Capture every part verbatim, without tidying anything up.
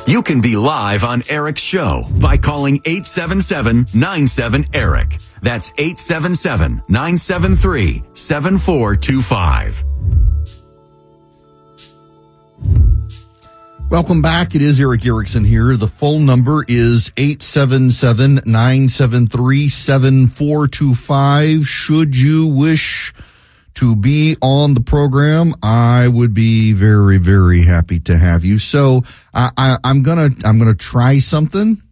You can be live on Eric's show by calling eight seven seven, nine seven, ERIC. That's eight seven seven, nine seven three, seven four two five. Welcome back. It is Eric Erickson here. The phone number is eight seven seven, nine seven three, seven four two five. Should you wish to be on the program, I would be very, very happy to have you. So I, I, I'm gonna I'm gonna try something,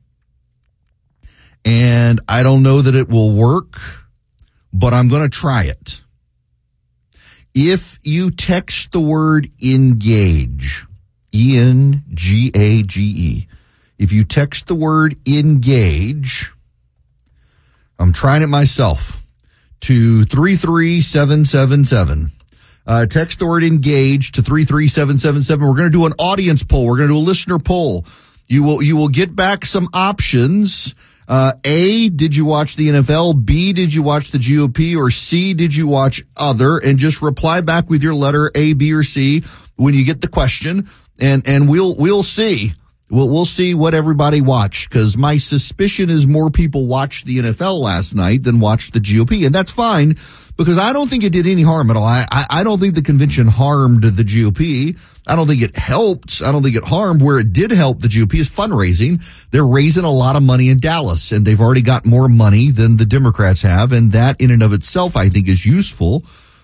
and I don't know that it will work, but I'm gonna try it. If you text the word engage, E N G A G E. If you text the word engage, I'm trying it myself, to three three seven seven seven. Uh, text the word engage to three three seven seven seven. We're going to do an audience poll. We're going to do a listener poll. You will, you will get back some options. Uh, A, did you watch the N F L? B, did you watch the G O P? Or C, did you watch other? And just reply back with your letter A, B, or C when you get the question. And, and we'll, we'll see. We'll, we'll see what everybody watched, because my suspicion is more people watched the N F L last night than watched the G O P. And that's fine, because I don't think it did any harm at all. I, I, I don't think the convention harmed the G O P. I don't think it helped. I don't think it harmed. Where it did help the G O P is fundraising. They're raising a lot of money in Dallas, and they've already got more money than the Democrats have. And that in and of itself, I think, is useful.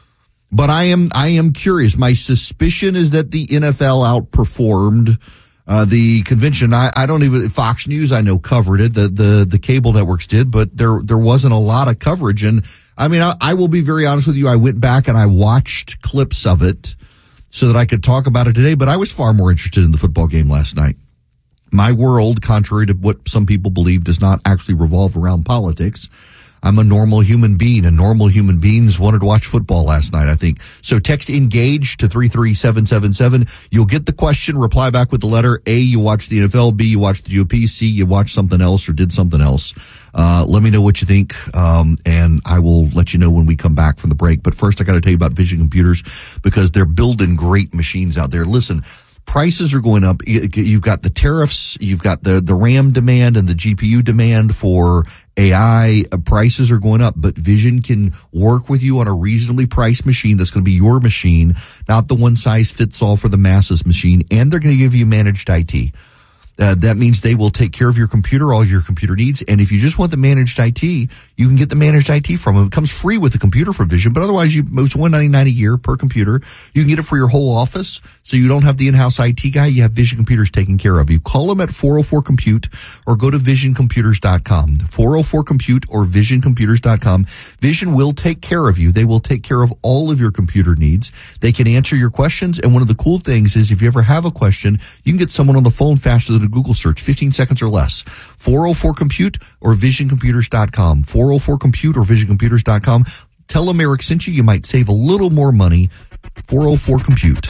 But I am, I am curious. My suspicion is that the N F L outperformed uh, the convention. I, I don't even, Fox News, I know, covered it. The, the, the cable networks did, but there, there wasn't a lot of coverage. And I mean, I, I will be very honest with you. I went back and I watched clips of it so that I could talk about it today, but I was far more interested in the football game last night. My world, contrary to what some people believe, does not actually revolve around politics. I'm a normal human being, and normal human beings wanted to watch football last night, I think. So text engage to three three seven seven seven. You'll get the question, reply back with the letter A, you watched the N F L, B, you watched the G O P, C, you watched something else or did something else. Uh, let me know what you think, um, and I will let you know when we come back from the break. But first, I got to tell you about Vision Computers, because they're building great machines out there. Listen, prices are going up. You've got the tariffs, you've got the, the RAM demand and the G P U demand for A I. Prices are going up, but Vision can work with you on a reasonably priced machine that's going to be your machine, not the one size fits all for the masses machine, and they're going to give you managed I T. Uh, that means they will take care of your computer, all your computer needs. And if you just want the managed I T, you can get the managed I T from them. It comes free with the computer from Vision, but otherwise you, it's one hundred ninety-nine dollars a year per computer. You can get it for your whole office, so you don't have the in-house I T guy. You have Vision Computers taking care of you. Call them at four oh four compute or go to vision computers dot com. four oh four compute or vision computers dot com. Vision will take care of you. They will take care of all of your computer needs. They can answer your questions. And one of the cool things is if you ever have a question, you can get someone on the phone faster than a Google search, fifteen seconds or less. four oh four compute or vision computers dot com. four oh four compute or vision computers dot com. Tell them Eric sent you. You might save a little more money. four oh four compute.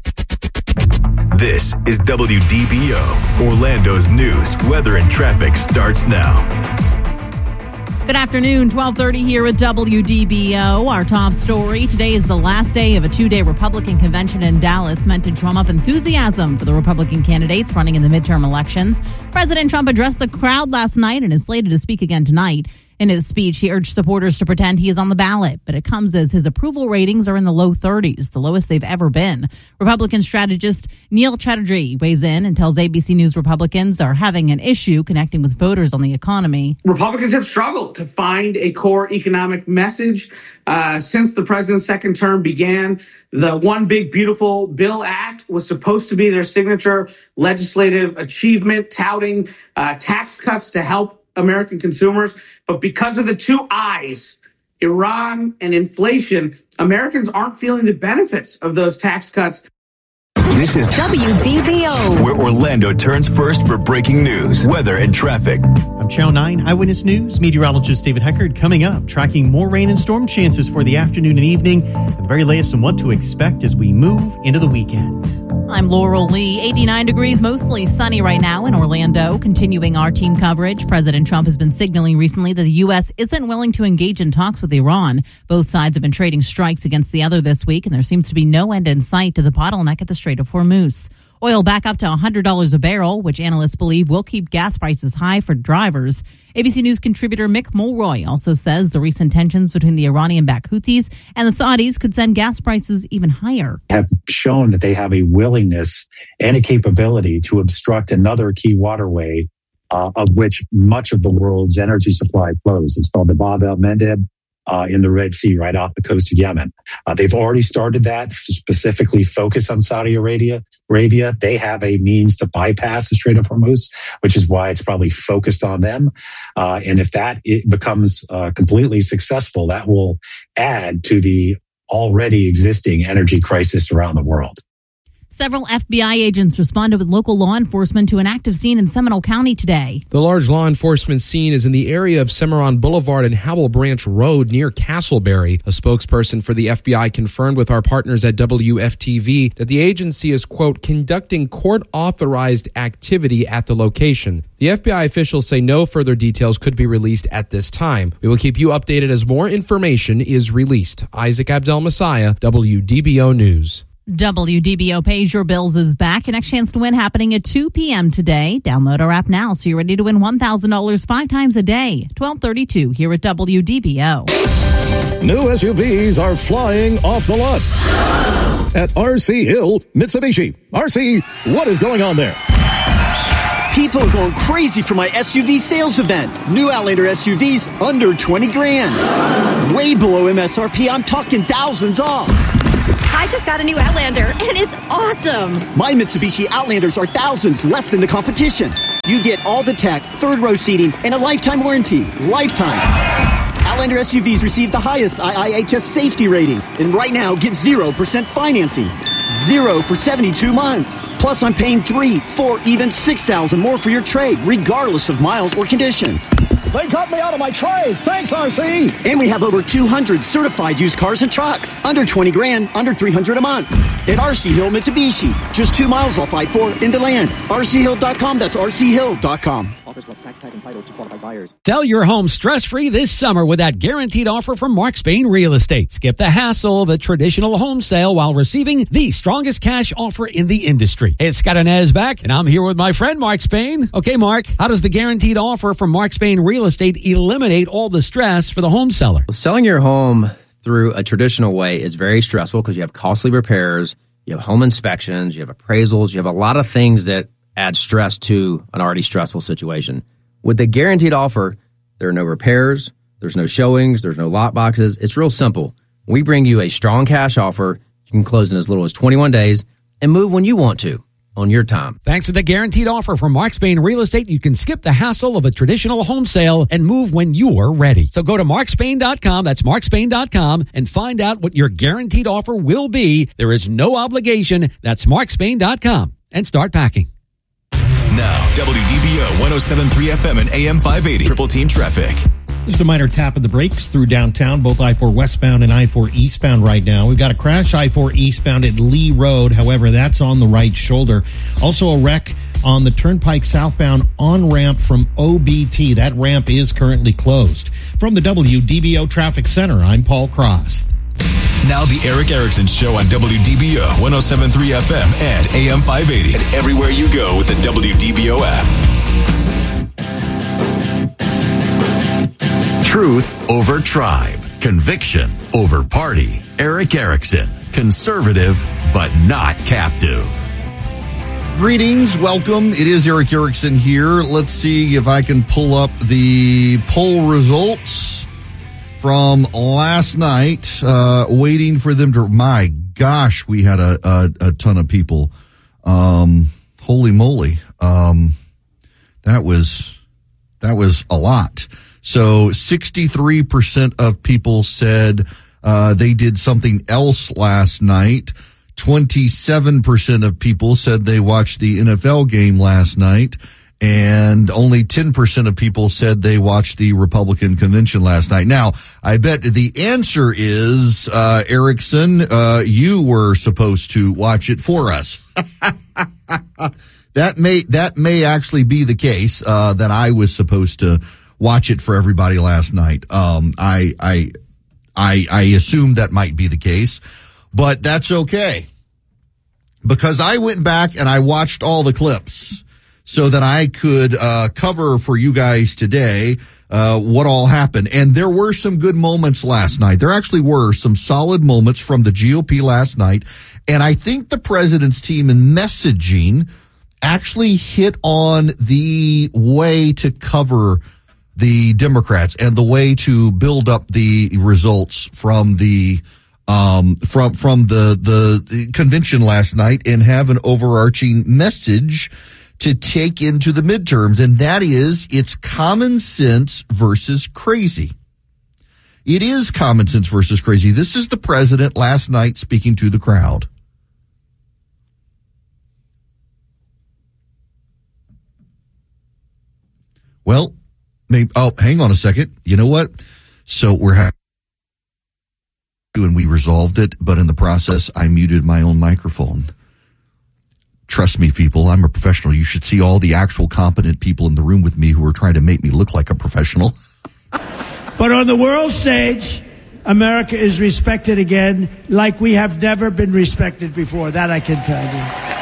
This is W D B O. Orlando's news, weather, and traffic starts now. Good afternoon, twelve thirty here at W D B O. Our top story, today is the last day of a two-day Republican convention in Dallas meant to drum up enthusiasm for the Republican candidates running in the midterm elections. President Trump addressed the crowd last night and is slated to speak again tonight. In his speech, he urged supporters to pretend he is on the ballot, but it comes as his approval ratings are in the low thirties, the lowest they've ever been. Republican strategist Neil Chatterjee weighs in and tells A B C News Republicans are having an issue connecting with voters on the economy. Republicans have struggled to find a core economic message uh, since the president's second term began. The One Big Beautiful Bill Act was supposed to be their signature legislative achievement, touting uh, tax cuts to help American consumers. But because of the two I's, Iran and inflation, Americans aren't feeling the benefits of those tax cuts. This is W D B O, where Orlando turns first for breaking news, weather, and traffic. I'm Channel nine Eyewitness News meteorologist David Heckard. Coming up, tracking more rain and storm chances for the afternoon and evening, and the very latest on what to expect as we move into the weekend. I'm Laurel Lee. eighty-nine degrees, mostly sunny right now in Orlando. Continuing our team coverage, President Trump has been signaling recently that the U S isn't willing to engage in talks with Iran. Both sides have been trading strikes against the other this week, and there seems to be no end in sight to the bottleneck at the Strait of Hormuz. Oil back up to one hundred dollars a barrel, which analysts believe will keep gas prices high for drivers. A B C News contributor Mick Mulroy also says the recent tensions between the Iranian-backed Houthis and the Saudis could send gas prices even higher. Have shown that they have a willingness and a capability to obstruct another key waterway uh, of which much of the world's energy supply flows. It's called the Bab el-Mandeb. Uh, in the Red Sea, right off the coast of Yemen. Uh, they've already started that, specifically focus on Saudi Arabia. Arabia. They have a means to bypass the Strait of Hormuz, which is why it's probably focused on them. Uh, and if that it becomes uh, completely successful, that will add to the already existing energy crisis around the world. Several F B I agents responded with local law enforcement to an active scene in Seminole County today. The large law enforcement scene is in the area of Cimarron Boulevard and Howell Branch Road near Castleberry. A spokesperson for the F B I confirmed with our partners at W F T V that the agency is, quote, conducting court-authorized activity at the location. The F B I officials say no further details could be released at this time. We will keep you updated as more information is released. Isaac Abdel Messiah, W D B O News. W D B O Pays Your Bills is back. Your next chance to win happening at two p.m. today. Download our app now so you're ready to win one thousand dollars five times a day. twelve thirty-two here at W D B O. New S U Vs are flying off the lot at R C Hill Mitsubishi. R C, what is going on there? People are going crazy for my S U V sales event. New Outlander S U Vs under twenty grand. Way below M S R P. I'm talking thousands off. I just got a new Outlander, and it's awesome. My Mitsubishi Outlanders are thousands less than the competition. You get all the tech, third row seating, and a lifetime warranty. Lifetime. Outlander S U Vs receive the highest I I H S safety rating. And right now, get zero percent financing. Zero for seventy-two months. Plus, I'm paying three, four, even six thousand more for your trade, regardless of miles or condition. They got me out of my trade. Thanks, R C. And we have over two hundred certified used cars and trucks. Under twenty grand, under three hundred a month. At R C Hill Mitsubishi. Just two miles off I four in DeLand. R C Hill dot com. That's R C Hill dot com. Offers plus tax tag and title to qualified buyers. Sell your home stress-free this summer with that guaranteed offer from Mark Spain Real Estate. Skip the hassle of a traditional home sale while receiving the strongest cash offer in the industry. Hey, it's Scott Inez back, and I'm here with my friend Mark Spain. Okay, Mark, how does the guaranteed offer from Mark Spain Real Estate eliminate all the stress for the home seller? Well, selling your home through a traditional way is very stressful because you have costly repairs, you have home inspections, you have appraisals, you have a lot of things that add stress to an already stressful situation. With the guaranteed offer, there are no repairs, there's no showings, there's no lock boxes. It's real simple. We bring you a strong cash offer. You can close in as little as twenty-one days and move when you want to on your time. Thanks to the guaranteed offer from Mark Spain Real Estate, you can skip the hassle of a traditional home sale and move when you're ready. So go to mark spain dot com, that's mark spain dot com, and find out what your guaranteed offer will be. There is no obligation. That's mark spain dot com, and start packing. Now, W D B O one oh seven point three F M and A M five eighty. Triple Team Traffic. Just a minor tap of the brakes through downtown, both I four westbound and I four eastbound right now. We've got a crash I four eastbound at Lee Road. However, that's on the right shoulder. Also a wreck on the Turnpike southbound on-ramp from O B T. That ramp is currently closed. From the W D B O Traffic Center, I'm Paul Cross. Now the Eric Erickson Show on W D B O one oh seven point three F M and A M five eighty. And everywhere you go with the W D B O app. Truth over tribe. Conviction over party. Eric Erickson. Conservative, but not captive. Greetings, welcome. It is Eric Erickson here. Let's see if I can pull up the poll results from last night, uh, waiting for them to, my gosh, we had a, a, a ton of people. Um, holy moly. Um, that was, that was a lot. So sixty-three percent of people said, uh, they did something else last night. twenty-seven percent of people said they watched the N F L game last night. And only ten percent of people said they watched the Republican convention last night. Now, I bet the answer is, uh, Erickson, uh, you were supposed to watch it for us. That may, that may actually be the case, uh, that I was supposed to watch it for everybody last night. Um, I, I, I, I assume that might be the case, but that's okay. because I went back and I watched all the clips so that I could uh, cover for you guys today uh, what all happened. And there were some good moments last night. There actually were some solid moments from the G O P last night. And I think the president's team in messaging actually hit on the way to cover the Democrats and the way to build up the results from the um from from the the convention last night and have an overarching message to take into the midterms, and that is it's common sense versus crazy. It is common sense versus crazy. This is the president last night speaking to the crowd. Well, maybe, oh, hang on a second. You know what? So we're having, and we resolved it, but in the process, I muted my own microphone. Trust me, people, I'm a professional. You should see all the actual competent people in the room with me who are trying to make me look like a professional. But on the world stage, America is respected again like we have never been respected before. That I can tell you.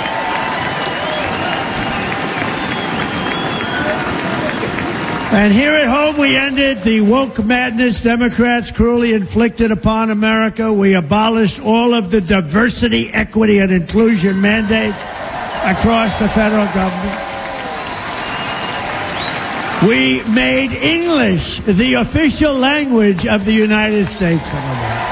And here at home, we ended the woke madness Democrats cruelly inflicted upon America. We abolished all of the diversity, equity, and inclusion mandates across the federal government. We made English the official language of the United States of America.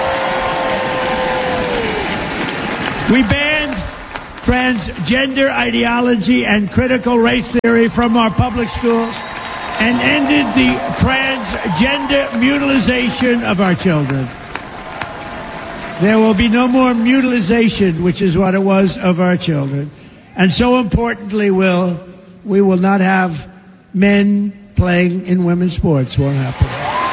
We banned transgender ideology and critical race theory from our public schools and ended the transgender mutilization of our children. There will be no more mutilization, which is what it was, of our children. And so importantly, will we will not have men playing in women's sports. Won't happen.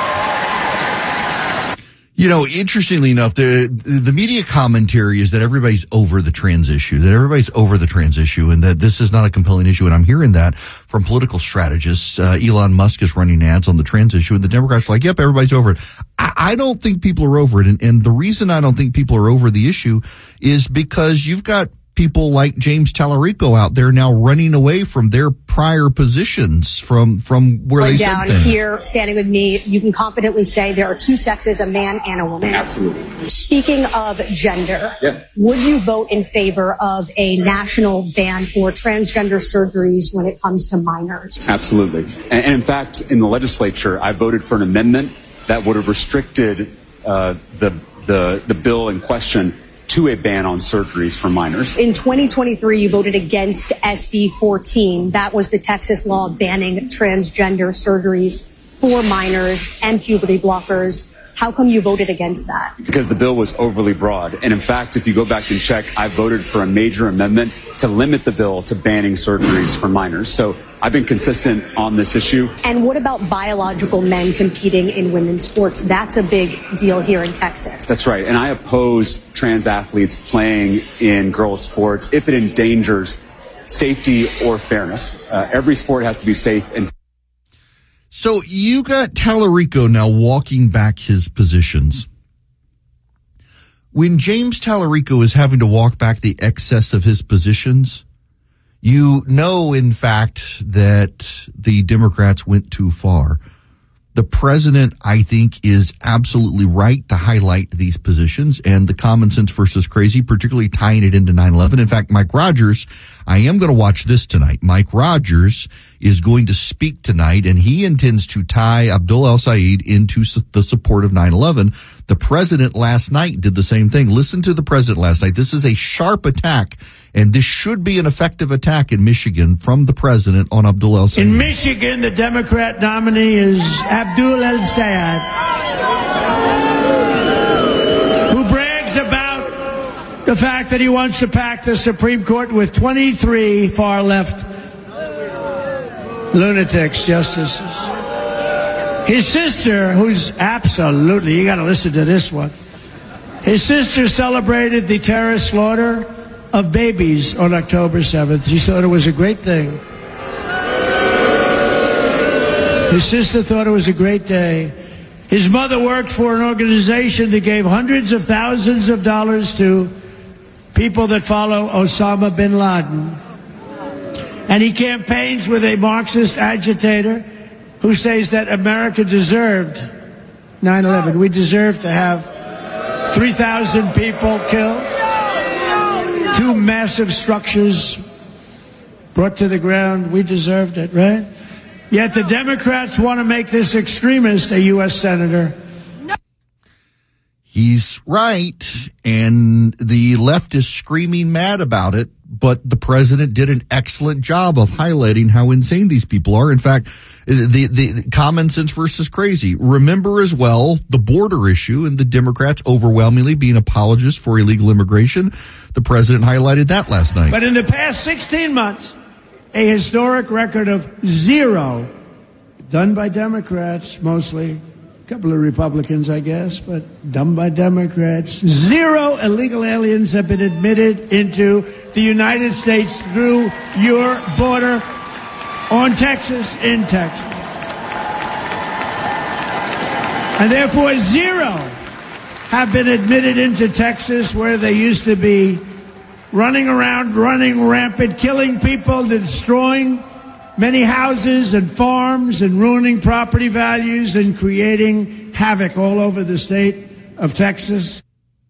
You know, interestingly enough, the the media commentary is that everybody's over the trans issue, that everybody's over the trans issue, and that this is not a compelling issue. And I'm hearing that from political strategists. Uh, Elon Musk is running ads on the trans issue, and the Democrats are like, yep, everybody's over it. I, I don't think people are over it. And, and the reason I don't think people are over the issue is because you've got people like James Tallarico out there now running away from their prior positions from from where they down said things. Here, standing with me, you can confidently say there are two sexes, a man and a woman. Absolutely. Speaking of gender, yeah. would you vote in favor of a national ban for transgender surgeries when it comes to minors? Absolutely. And, and in fact, in the legislature, I voted for an amendment that would have restricted uh, the, the the bill in question to a ban on surgeries for minors. In twenty twenty-three, you voted against S B fourteen. That was the Texas law banning transgender surgeries for minors and puberty blockers. How come you voted against that? Because the bill was overly broad. And in fact, if you go back and check, I voted for a major amendment to limit the bill to banning surgeries for minors. So I've been consistent on this issue. And what about biological men competing in women's sports? That's a big deal here in Texas. That's right. And I oppose trans athletes playing in girls' sports if it endangers safety or fairness. Uh, every sport has to be safe and So you got Tallarico now walking back his positions. When James Tallarico is having to walk back the excess of his positions, you know, in fact, that the Democrats went too far. The president, I think, is absolutely right to highlight these positions and the common sense versus crazy, particularly tying it into nine eleven. In fact, Mike Rogers, I am going to watch this tonight. Mike Rogers is going to speak tonight, and he intends to tie Abdul El-Sayed into the support of nine eleven. The president last night did the same thing. Listen to the president last night. This is a sharp attack, and this should be an effective attack in Michigan from the president on Abdul El-Sayed. In Michigan, the Democrat nominee is Abdul El-Sayed, who brags about the fact that he wants to pack the Supreme Court with twenty-three far-left lunatics justices. His sister, who's absolutely, you got to listen to this one. His sister celebrated the terrorist slaughter of babies on October seventh. She thought it was a great thing. His sister thought it was a great day. His mother worked for an organization that gave hundreds of thousands of dollars to people that follow Osama bin Laden. And he campaigns with a Marxist agitator who says that America deserved nine eleven. We deserve to have three thousand people killed, two massive structures brought to the ground. We deserved it, right? Yet the Democrats want to make this extremist a U S senator. He's right, and the left is screaming mad about it, but the president did an excellent job of highlighting how insane these people are. In fact, the, the, the common sense versus crazy. Remember as well the border issue and the Democrats overwhelmingly being apologists for illegal immigration. The president highlighted that last night. But in the past sixteen months, a historic record of zero, done by Democrats mostly. A couple of Republicans, I guess, but done by Democrats. Zero illegal aliens have been admitted into the United States through your border on Texas, in Texas. And therefore, zero have been admitted into Texas, where they used to be running around, running rampant, killing people, destroying many houses and farms and ruining property values and creating havoc all over the state of Texas.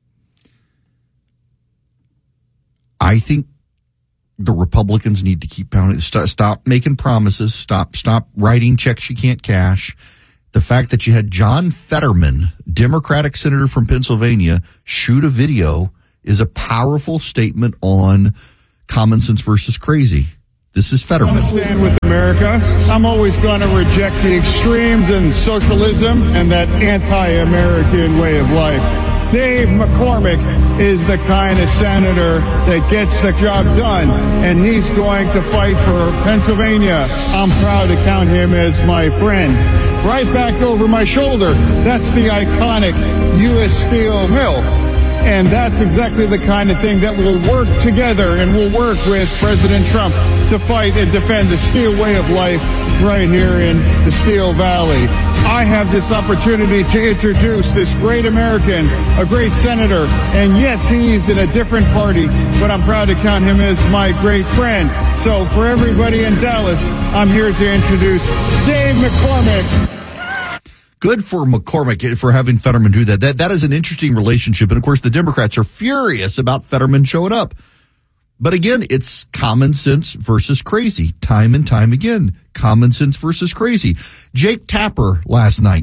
I think the Republicans need to keep pounding. Stop, stop making promises. Stop, stop writing checks you can't cash. The fact that you had John Fetterman, Democratic senator from Pennsylvania, shoot a video is a powerful statement on common sense versus crazy. This is Fetterman. I'm going to stand with America. I'm always going to reject the extremes and socialism and that anti-American way of life. Dave McCormick is the kind of senator that gets the job done, and he's going to fight for Pennsylvania. I'm proud to count him as my friend. Right back over my shoulder, that's the iconic U S Steel mill. And that's exactly the kind of thing that will work together, and will work with President Trump to fight and defend the steel way of life right here in the Steel Valley. I have this opportunity to introduce this great American, a great senator, and yes, he's in a different party, but I'm proud to count him as my great friend. So for everybody in Dallas, I'm here to introduce Dave McCormick. Good for McCormick for having Fetterman do that. That that is an interesting relationship. And of course, the Democrats are furious about Fetterman showing up. But again, it's common sense versus crazy. Time and time again, common sense versus crazy. Jake Tapper last night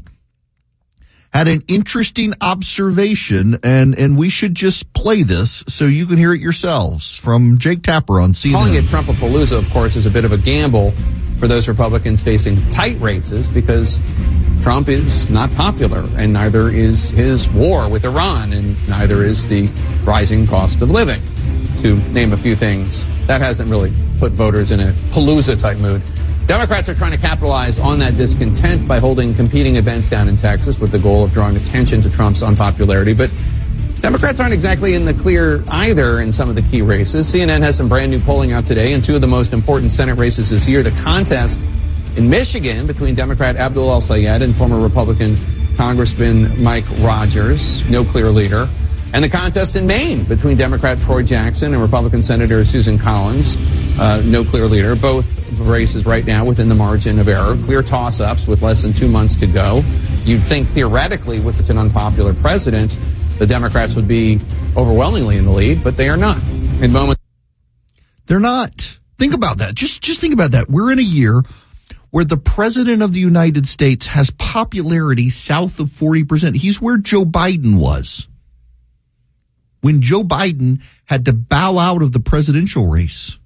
had an interesting observation, and, and we should just play this so you can hear it yourselves from Jake Tapper on C N N. Calling it Trumpapalooza, of course, is a bit of a gamble for those Republicans facing tight races, because Trump is not popular, and neither is his war with Iran, and neither is the rising cost of living, to name a few things. That hasn't really put voters in a palooza-type mood. Democrats are trying to capitalize on that discontent by holding competing events down in Texas with the goal of drawing attention to Trump's unpopularity. But Democrats aren't exactly in the clear either in some of the key races. C N N has some brand new polling out today in two of the most important Senate races this year. The contest in Michigan between Democrat Abdul El-Sayed and former Republican Congressman Mike Rogers, no clear leader. And the contest in Maine between Democrat Troy Jackson and Republican Senator Susan Collins, uh, no clear leader. Both races right now within the margin of error, clear toss-ups with less than two months to go. You'd think theoretically with an unpopular president, the Democrats would be overwhelmingly in the lead, but they are not. In moments, they're not. Think about that. Just, just think about that. We're in a year where the president of the United States has popularity south of forty percent. He's where Joe Biden was when Joe Biden had to bow out of the presidential race.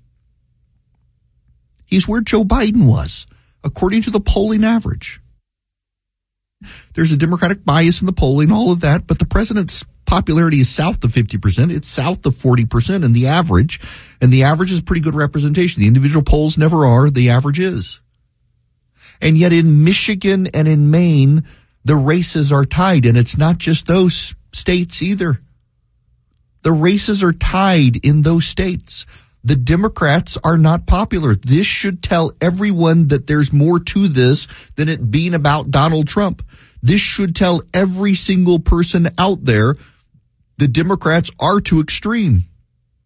He's where Joe Biden was, according to the polling average. There's a Democratic bias in the polling, all of that, but the president's popularity is south of fifty percent. It's south of forty percent in the average, and the average is pretty good representation. The individual polls never are. The average is. And yet in Michigan and in Maine, the races are tied, and it's not just those states either. The races are tied in those states. The Democrats are not popular. This should tell everyone that there's more to this than it being about Donald Trump. This should tell every single person out there the Democrats are too extreme.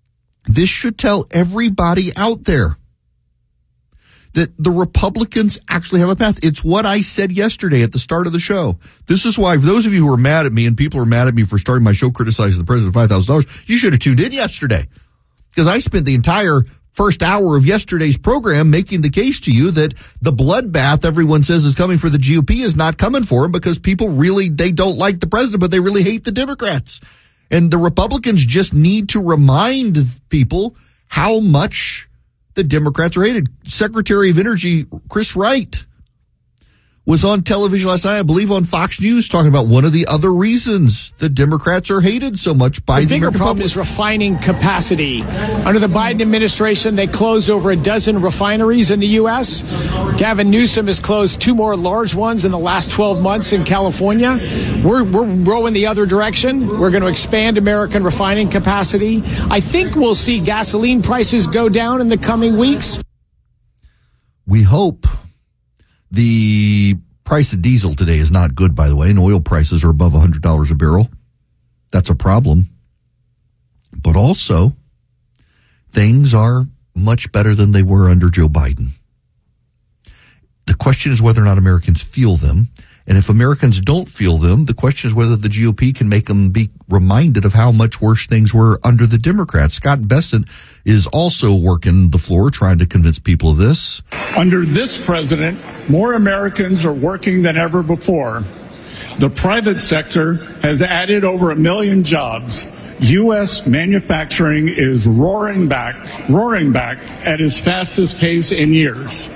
This should tell everybody out there that the Republicans actually have a path. It's what I said yesterday at the start of the show. This is why, for those of you who are mad at me, and people are mad at me for starting my show criticizing the president five thousand dollars, you should have tuned in yesterday. Because I spent the entire first hour of yesterday's program making the case to you that the bloodbath everyone says is coming for the G O P is not coming for them, because people really, they don't like the president, but they really hate the Democrats. And the Republicans just need to remind people how much the Democrats are hated. Secretary of Energy Chris Wright was on television last night, I believe on Fox News, talking about one of the other reasons the Democrats are hated so much by the, the bigger American problem public. is refining capacity. Under the Biden administration, they closed over a dozen refineries in the U S. Gavin Newsom has closed two more large ones in the last twelve months in California. We're, we're rowing the other direction. We're going to expand American refining capacity. I think we'll see gasoline prices go down in the coming weeks. We hope. The price of diesel today is not good, by the way, and oil prices are above one hundred dollars a barrel. That's a problem. But also, things are much better than they were under Joe Biden. The question is whether or not Americans feel them. And if Americans don't feel them, the question is whether the G O P can make them be reminded of how much worse things were under the Democrats. Scott Bessent is also working the floor trying to convince people of this. Under this president, more Americans are working than ever before. The private sector has added over a million jobs. U S manufacturing is roaring back, roaring back at its fastest pace in years.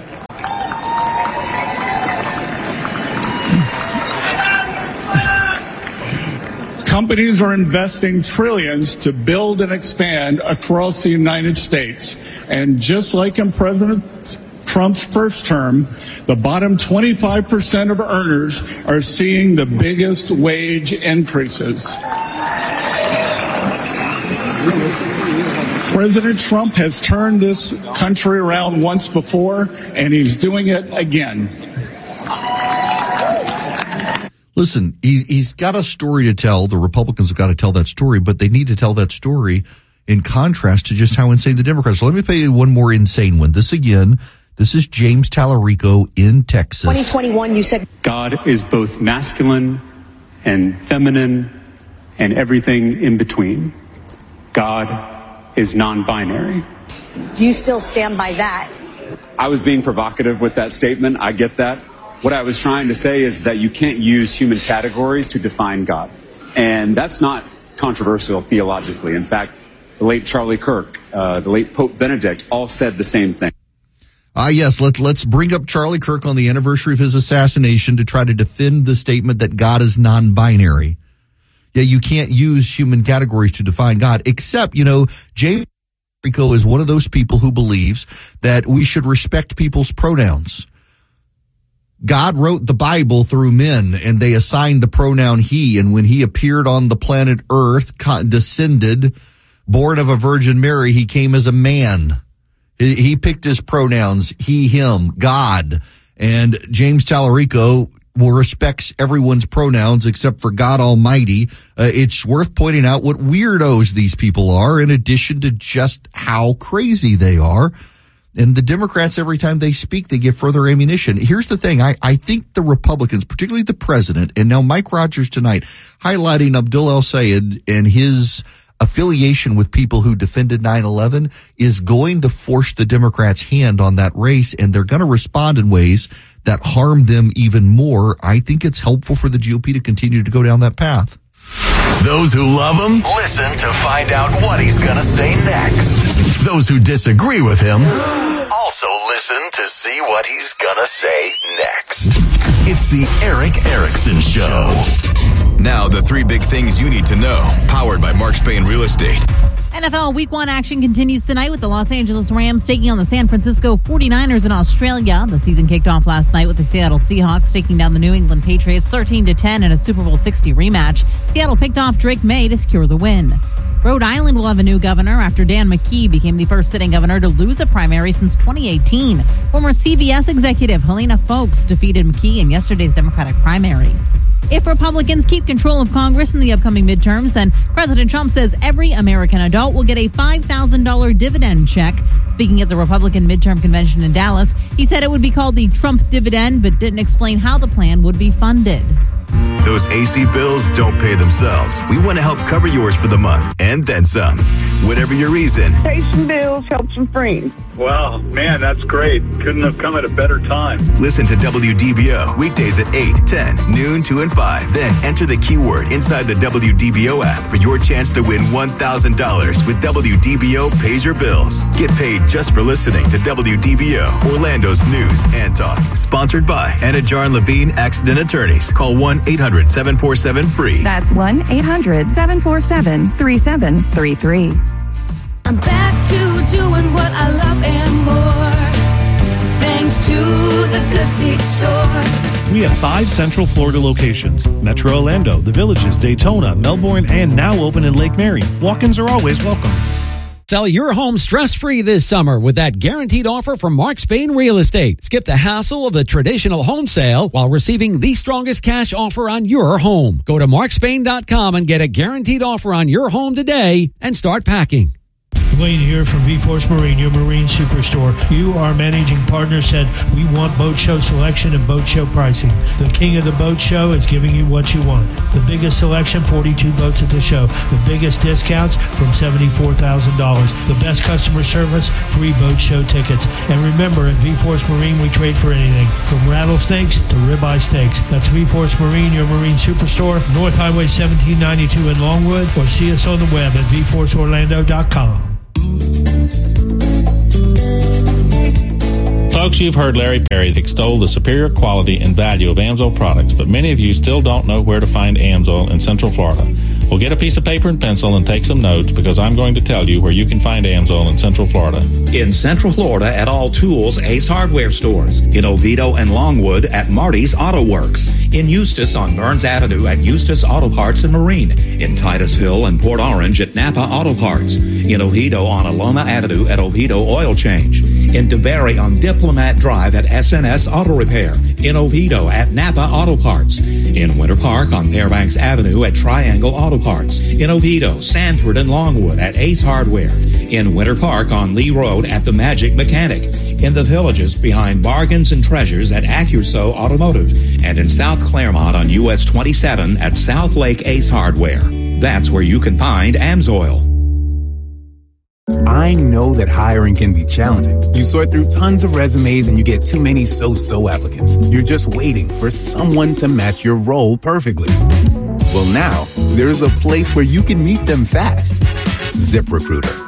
Companies are investing trillions to build and expand across the United States. And just like in President Trump's first term, the bottom twenty-five percent of earners are seeing the biggest wage increases. President Trump has turned this country around once before, and he's doing it again. Listen, he, he's got a story to tell. The Republicans have got to tell that story, but they need to tell that story in contrast to just how insane the Democrats are. Let me play you one more insane one. This again, this is James Tallarico in Texas. twenty twenty-one, you said God is both masculine and feminine and everything in between. God is non-binary. Do you still stand by that? I was being provocative with that statement. I get that. What I was trying to say is that you can't use human categories to define God. And that's not controversial theologically. In fact, the late Charlie Kirk, uh, the late Pope Benedict all said the same thing. Ah, yes, let, let's bring up Charlie Kirk on the anniversary of his assassination to try to defend the statement that God is non-binary. Yeah, you can't use human categories to define God, except, you know, James Tallarico is one of those people who believes that we should respect people's pronouns. God wrote the Bible through men, and they assigned the pronoun he, and when he appeared on the planet Earth, descended, born of a Virgin Mary, he came as a man. He, he picked his pronouns, he, him, God, and James Tallarico respects everyone's pronouns except for God Almighty. Uh, it's worth pointing out what weirdos these people are, in addition to just how crazy they are. And the Democrats, every time they speak, they give further ammunition. Here's the thing. I, I think the Republicans, particularly the president, and now Mike Rogers tonight, highlighting Abdul El-Sayed and his affiliation with people who defended nine eleven, is going to force the Democrats' hand on that race, and they're going to respond in ways that harm them even more. I think it's helpful for the G O P to continue to go down that path. Those who love him, listen to find out what he's going to say next. Those who disagree with him, also listen to see what he's going to say next. It's the Erick Erickson Show. Now, the three big things you need to know, powered by Mark Spain Real Estate. N F L Week one action continues tonight with the Los Angeles Rams taking on the San Francisco forty-niners in Australia. The season kicked off last night with the Seattle Seahawks taking down the New England Patriots thirteen to ten in a Super Bowl sixty rematch. Seattle picked off Drake May to secure the win. Rhode Island will have a new governor after Dan McKee became the first sitting governor to lose a primary since twenty eighteen. Former C B S executive Helena Foulkes defeated McKee in yesterday's Democratic primary. If Republicans keep control of Congress in the upcoming midterms, then President Trump says every American adult will get a five thousand dollars dividend check. Speaking at the Republican midterm convention in Dallas, he said it would be called the Trump dividend, but didn't explain how the plan would be funded. Those A C bills don't pay themselves. We want to help cover yours for the month and then some. Whatever your reason. Pay some bills, help some friends. Wow, man, that's great. Couldn't have come at a better time. Listen to W D B O weekdays at eight, ten, noon, two, and five. Then enter the keyword inside the W D B O app for your chance to win one thousand dollars with W D B O Pays Your Bills. Get paid just for listening to W D B O, Orlando's news and talk. Sponsored by Anajar and Levine Accident Attorneys. Call one eight hundred seven four seven free. That's one eight hundred seven four seven three seven three three. I'm back to doing what I love and more, thanks to the Good Feet store. We have five Central Florida locations: Metro Orlando, The Villages, Daytona, Melbourne, and now open in Lake Mary. Walk-ins are always welcome. Sell your home stress-free this summer with that guaranteed offer from Mark Spain Real Estate. Skip the hassle of the traditional home sale while receiving the strongest cash offer on your home. Go to mark spain dot com and get a guaranteed offer on your home today and start packing. Wayne here from V-Force Marine, your marine superstore. You, our managing partner, said we want boat show selection and boat show pricing. The king of the boat show is giving you what you want. The biggest selection, forty-two boats at the show. The biggest discounts from seventy-four thousand dollars. The best customer service, free boat show tickets. And remember, at V-Force Marine, we trade for anything, from rattlesnakes to ribeye steaks. That's V-Force Marine, your marine superstore, North Highway seventeen ninety-two in Longwood, or see us on the web at v force orlando dot com. Folks, you've heard Larry Perry extol the superior quality and value of Amsoil products, but many of you still don't know where to find Amsoil in Central Florida. Well, get a piece of paper and pencil and take some notes, because I'm going to tell you where you can find Amsoil in Central Florida. In Central Florida at all Tools Ace Hardware stores. In Oviedo and Longwood at Marty's Auto Works. In Eustis on Burns Avenue at Eustis Auto Parts and Marine. In Titusville and Port Orange at Napa Auto Parts. In Oviedo on Aloma Avenue at Oviedo Oil Change. In DeBerry on Diplomat Drive at S N S Auto Repair. In Oviedo at Napa Auto Parts. In Winter Park on Fairbanks Avenue at Triangle Auto Parts. In Oviedo, Sanford, and Longwood at Ace Hardware. In Winter Park on Lee Road at The Magic Mechanic. In the Villages behind Bargains and Treasures at Accuso Automotive. And in South Claremont on U S twenty-seven at South Lake Ace Hardware. That's where you can find Amsoil. I know that hiring can be challenging. You sort through tons of resumes and you get too many so-so applicants. You're just waiting for someone to match your role perfectly. Well, now there's a place where you can meet them fast. ZipRecruiter.